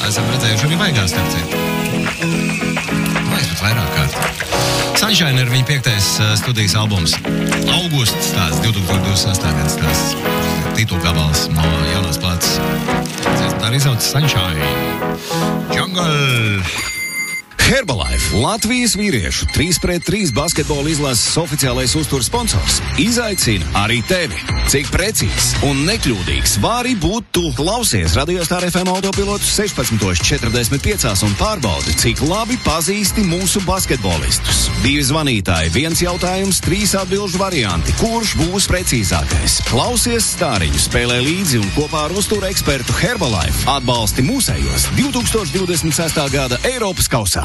esam redzējuši arī baigās, starp citu. Es pat vairāk kārt. Sunshine ir viņa 5. studijas albums. Augusts stāsts, 2028. gads stāsts. Titulgabals no jaunās plātes. Tā arī sauc Sunshine. Jungle. Herbalife, Latvijas vīriešu 3-3 basketbola izlases oficiālais uzturs sponsors, izaicina arī tevi. Cik precīzs un nekļūdīgs vari būt tu. Klausies Radio Star FM autopilotus 16:45 un pārbaudi, cik labi pazīsti mūsu basketbolistus. 2 zvanītāji, 1 jautājums, 3 atbilžu varianti. Kurš būs precīzākais? Klausies stāriņu, spēlē līdzi un kopā ar uzturu ekspertu Herbalife atbalsti mūsējos 2026. gada Eiropas kausā.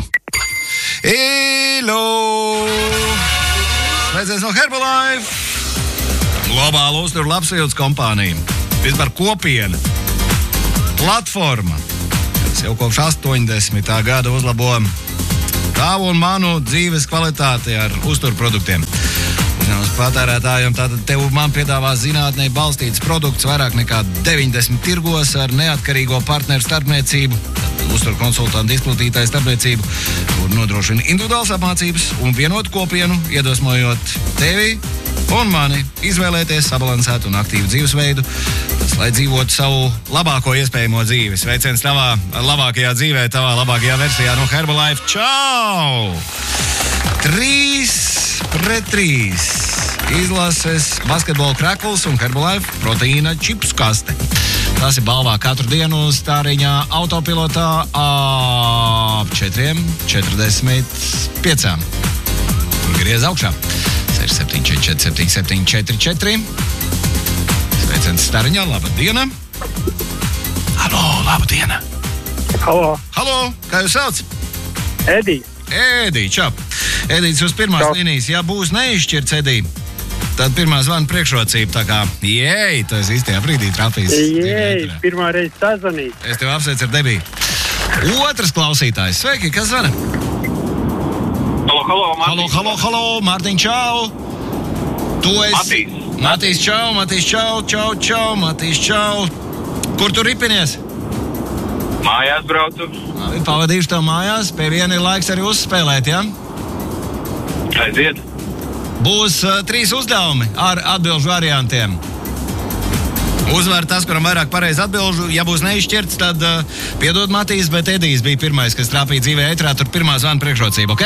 Hello! Sveiciens no Herbalife! Globāla uzturu labsajūtas kompānija. Vispār kopiena. Platforma. Kas jau kopš 80. gada uzlabo tavu un manu dzīves kvalitāti ar uzturu produktiem. Uzņēmums patērētājiem tātad tev man piedāvā zinātnē balstīts produkts vairāk nekā 90 tirgos ar neatkarīgo partneru starpniecību. Uzturu konsultantu izplatītāju starpniecību, kur nodrošina individuāls apmācības un vienotu kopienu, iedvesmojot tevi un mani izvēlēties sabalansētu un aktīvu dzīvesveidu, lai dzīvotu savu labāko iespējamo dzīvi. Sveiciens tavā labākajā dzīvē, tavā labākajā versijā no Herbalife. Čau! 3-3 izlases basketbola krekls un Herbalife proteīna čips kaste. Tas ir balvā katru dienu stāriņā autopilotā ap 4:45. Griez augšā. 67447744. Sveiciens stāriņā, labdiena. Halo, labdiena. Halo, kā jūs sauc? Edī, čau. Edīts uz pirmās līnijas, ja būs neizšķirts, Edī, tad pirmā zvana priekšrocība, tā kā, tu esi īstajā brīdī trafījis. Pirmā reize sazvanīt. Es tev apsveicu ar debiju. Otrs klausītājs, sveiki, kas zvana? Mārtiņ. Halo, Mārtiņ, čau. Tu esi... Matīs, čau. Kur tu ripinies? Mājās braucu. Pavadīšu tev mājās, pie viena ir laiks arī uzspēlēt, ja? Aiziet. Būs 3 uzdevumi ar atbilžu variantiem. Uzvar tas, kuram vairāk pareizi atbilžu. Ja būs neizšķirts, tad piedod Matīs, bet Edijs bija pirmais, kas trāpīja dzīvē ētrā, tur pirmā zvana priekšrocība, ok?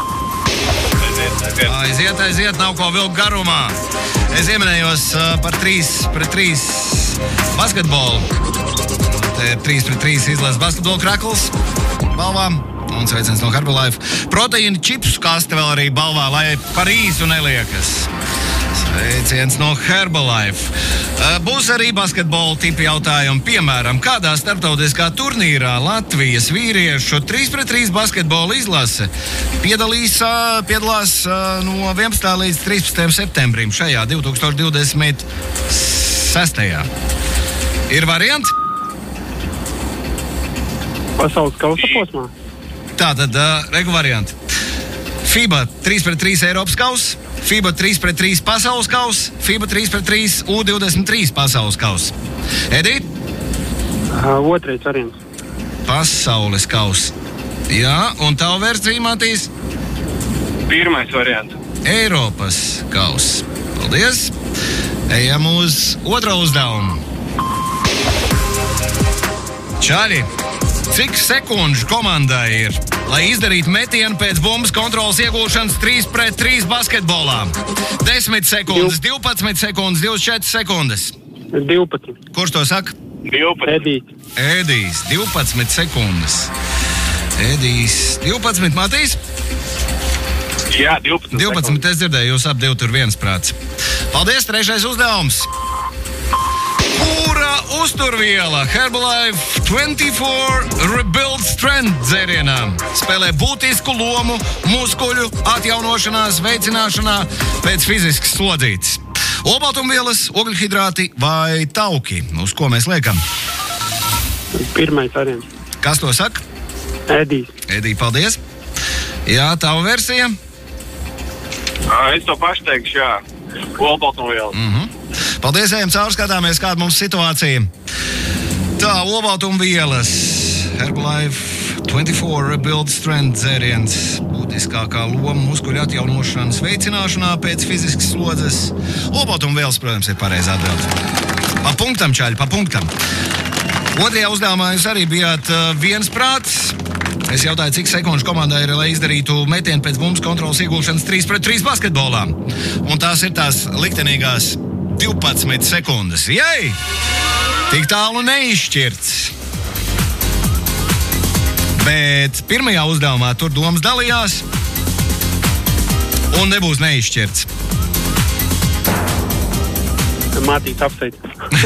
Aiziet, nav ko vilkt garumā. Es ieminējos par 3-3 basketbolu. Te 3-3 izlases basketbola krekls balvām. Un sveiciens no Herbalife. Proteīna čips kaste vēl arī balvā, lai par īsu neliekas. Sveiciens no Herbalife. Būs arī basketbola tipi jautājumi. Piemēram, kādā starptautiskā turnīrā Latvijas vīriešu 3-3 basketbola izlase piedalās no 11. līdz 13. septembrim šajā 2026. Ir variants? Pasaules kausa posmā. Tātad, regu varianti. FIBA 3-3 Eiropas kaus, FIBA 3-3 pasaules kaus, FIBA 3-3 U23 pasaules kaus. Edī? Otrais variants. Pasaules kaus. Jā, un tavu versiju, Matīs? Pirmais variants. Eiropas kaus. Paldies. Ejam uz otro uzdevumu. Čaļi, cik sekundžu komandai ir, lai izdarītu metienu pēc bumbas kontrolas iegūšanas 3-3 basketbolā? 10 sekundes, 12 sekundes, 24 sekundes. 12. Kurš to saka? 12. Edijs, 12 sekundes. Edijs, 12, Matīs? Jā, 12. 12, es dzirdēju, jūs ap 2 tur viens prāts. Paldies, trešais uzdevums. Kura uzturviela Herbalife 24 Rebuild Strength dzērienā spēlē būtisku lomu muskuļu atjaunošanās, veicināšanā pēc fiziskas slodzītes? Olbaltumvielas, ogļhidrāti vai tauki? Uz ko mēs liekam? Pirmais variants. Kas to saka? Edī, paldies. Jā, tava versija? Es to pašu teikšu, jā. Olbaltumvielas. Paldies, ejam cauri, skatāmies, kāda mums situācija. Tā, olbaltumvielas. Herbalife 24 Rebuild Strength dzēriens. Būtiskākā loma muskuļu atjaunošanas veicināšanā pēc fiziskas slodzes. Olbaltumvielas, protams, ir pareiza atbilde. Pa punktam, čaļi, pa punktam. Otrajā uzdevumā jūs arī bijāt viensprāts. Es jautāju, cik sekundžu komandai ir, lai izdarītu metienu pēc bumbas kontrolas iegūšanas 3-3 basketbolā. Un tās ir tās liktenīgās 12 sekundes. Jej! Tik tālu neizšķirts. Bet pirmajā uzdevumā tur domas dalījās un nebūs neizšķirts. Mātīt apsveic.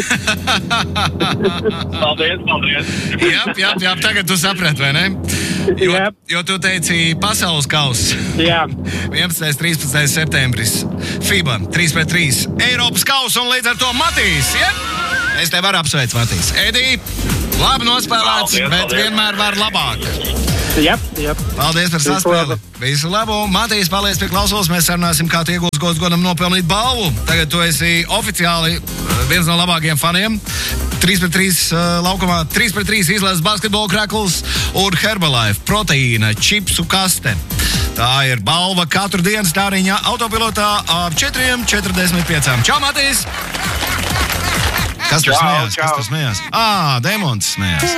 Paldies. Jā, tagad tu saprati, vai ne? Jo tu teici pasaules kauss. Jā. 11.13. septembris. FIBA 3-3 Eiropas kauss un līdz ar to Matīs. Ja? Es tev varu apsveic, Matīs. Edi, labi nospēlēts, bet vienmēr var labāk. Jā. Paldies par saspēli. Visu labu. Matīs, paliec pie klausulas. Mēs sarunāsim, kā tu iegūsi gods godam nopelnīt balvu. Tagad tu esi oficiāli viens no labākajiem faniem. 3-3 laukumā, 3-3 izlases basketbola krekls un Herbalife proteīna čipsu kaste. Tā ir balva katru dienu stāriņā autopilotā ap 4:45. Čau, Matīs! Kas tur smējās? Demons smējās.